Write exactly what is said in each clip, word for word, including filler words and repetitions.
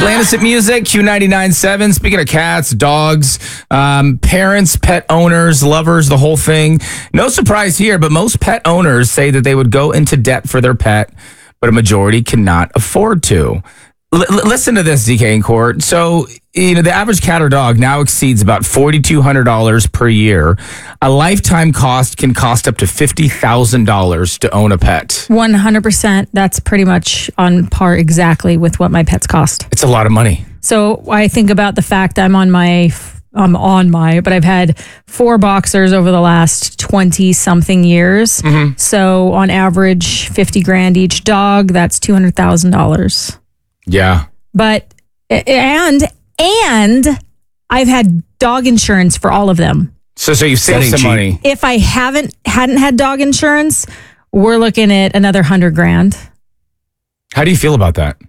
Atlantis at Music, Q ninety-nine point seven. Speaking of cats, dogs, um, parents, pet owners, lovers, the whole thing. No surprise here, but most pet owners say that they would go into debt for their pet, but a majority cannot afford to. L- listen to this, D K and Court. So, you know, the average cat or dog now exceeds about four thousand two hundred dollars per year. A lifetime cost can cost up to fifty thousand dollars to own a pet. one hundred percent. That's pretty much on par exactly with what my pets cost. It's a lot of money. So I think about the fact I'm on my, I'm on my, but I've had four boxers over the last twenty something years. Mm-hmm. So on average, fifty grand each dog, that's two hundred thousand dollars. Yeah. But, and, and I've had dog insurance for all of them. So, so you've saved some cheap. money. If I haven't, hadn't had dog insurance, we're looking at another hundred grand. How do you feel about that?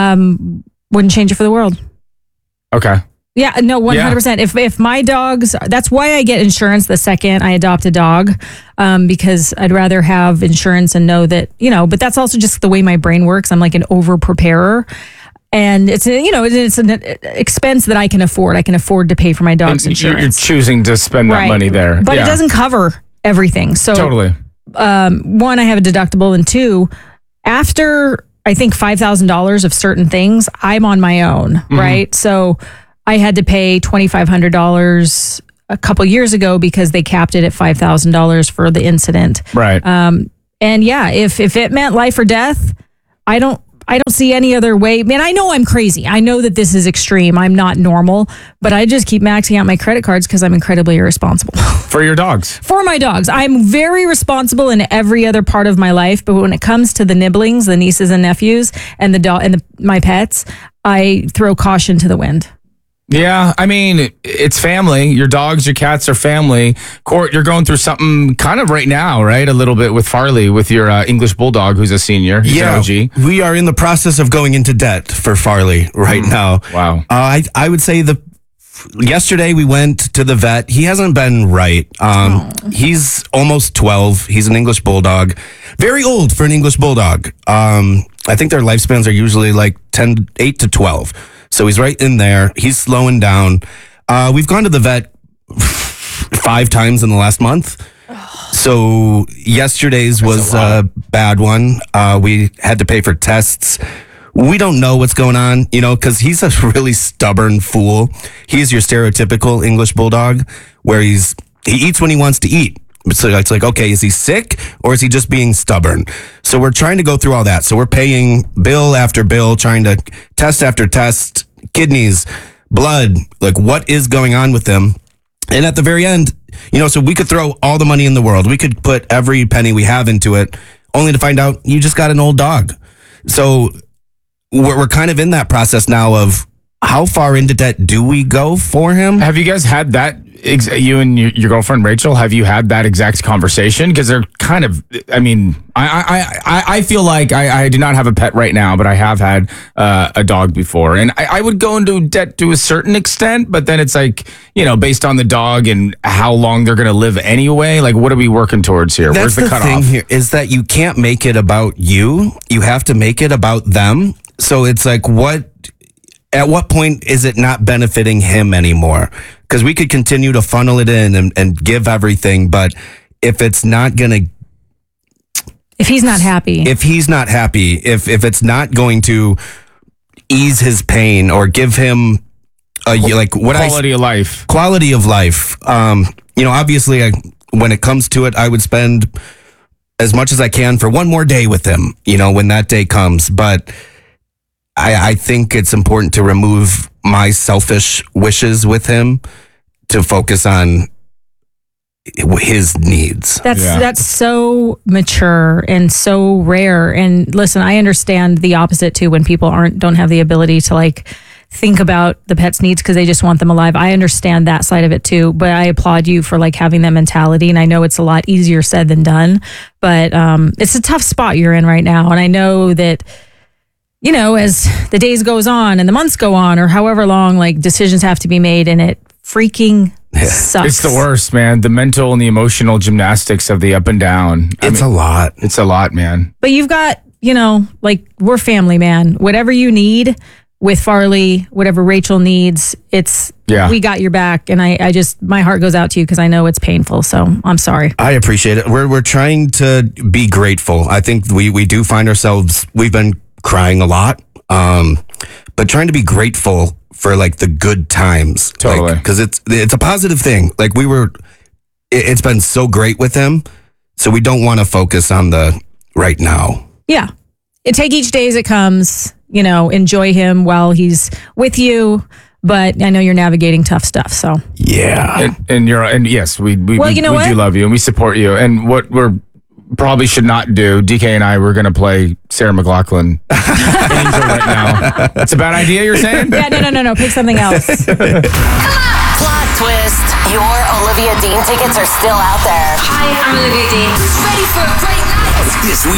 Um, wouldn't change it for the world. Okay. Yeah, no, one hundred percent. Yeah. If if my dogs, that's why I get insurance the second I adopt a dog, um, because I'd rather have insurance and know that, you know, but that's also just the way my brain works. I'm like an over preparer. And it's, a, you know, it's an expense that I can afford. I can afford to pay for my dog's and insurance. You're choosing to spend that right. money there. But yeah. it doesn't cover everything. So totally. Um, one, I have a deductible, and two, after I think five thousand dollars of certain things, I'm on my own, mm-hmm. right? So I had to pay twenty-five hundred dollars a couple years ago because they capped it at five thousand dollars for the incident. Right. Um, and yeah, if if it meant life or death, I don't I don't see any other way. Man, I know I'm crazy. I know that this is extreme. I'm not normal, but I just keep maxing out my credit cards because I'm incredibly irresponsible. For your dogs. For my dogs. I'm very responsible in every other part of my life, but when it comes to the nibblings, the nieces and nephews, and the dog and the, my pets, I throw caution to the wind. Yeah, I mean, it's family. Your dogs, your cats are family. Court, you're going through something kind of right now, right? A little bit with Farley, with your uh, English Bulldog, who's a senior. He's yeah, an O G. We are in the process of going into debt for Farley right mm. now. Wow. Uh, I I would say the yesterday we went to the vet. He hasn't been right. Um, oh. He's almost twelve. He's an English Bulldog. Very old for an English Bulldog. Um, I think their lifespans are usually like ten, eight to twelve. So he's right in there. He's slowing down. Uh, we've gone to the vet five times in the last month. So yesterday's was a, a bad one. Uh, we had to pay for tests. We don't know what's going on, you know, because he's a really stubborn fool. He's your stereotypical English Bulldog where he's he eats when he wants to eat. So it's like, okay, is he sick or is he just being stubborn? So we're trying to go through all that. So we're paying bill after bill, trying to test after test, kidneys, blood, like what is going on with them? And at the very end, you know, so we could throw all the money in the world. We could put every penny we have into it only to find out you just got an old dog. So we're, we're kind of in that process now of how far into debt do we go for him? Have you guys had that? You and your, your girlfriend Rachel, have you had that exact conversation? Because they're kind of, I mean, I I, I, I feel like I, I do not have a pet right now, but I have had uh, a dog before. And I, I would go into debt to a certain extent, but then it's like, you know, based on the dog and how long they're going to live anyway, like what are we working towards here? That's Where's the, the cutoff? thing here is that you can't make it about you. You have to make it about them. So it's like, what, at what point is it not benefiting him anymore? Because we could continue to funnel it in and, and give everything, but if it's not going to... If he's not happy. If he's not happy, if if it's not going to ease his pain or give him a, like what I... Quality of life. Quality of life. Um, you know, obviously, I, when it comes to it, I would spend as much as I can for one more day with him, you know, when that day comes. But I, I think it's important to remove my selfish wishes with him to focus on his needs. That's yeah. that's so mature and so rare. And listen, I understand the opposite too, when people aren't don't have the ability to like think about the pet's needs because they just want them alive. I understand that side of it too, but I applaud you for like having that mentality. And I know it's a lot easier said than done, but um, it's a tough spot you're in right now. And I know that, you know, as the days goes on and the months go on or however long, like decisions have to be made and it freaking sucks. It's the worst, man. The mental and the emotional gymnastics of the up and down. I It's mean, a lot. It's a lot, man. But you've got, you know, like we're family, man. Whatever you need, with Farley, whatever Rachel needs, it's Yeah. we got your back. And I, I just my heart goes out to you because I know it's painful. So I'm sorry. I appreciate it. We're we're trying to be grateful. I think we we do find ourselves. We've been crying a lot, um, but trying to be grateful for like the good times. Totally. Because it's it's a positive thing. Like we were, it, it's been so great with him, so we don't want to focus on the right now. Yeah. It take each day as it comes, you know, enjoy him while he's with you. But I know you're navigating tough stuff. So Yeah. And, and you're and yes, we we, Well, we, you know we what? do love you and we support you. And what we're probably should not do, D K and I we're gonna play Sarah McLachlan Angel right now. That's a bad idea, you're saying? yeah, no, no, no, no. Pick something else. Plot twist. Your Olivia Dean tickets are still out there. Hi, I'm Olivia Dean. Ready for a great night. This week.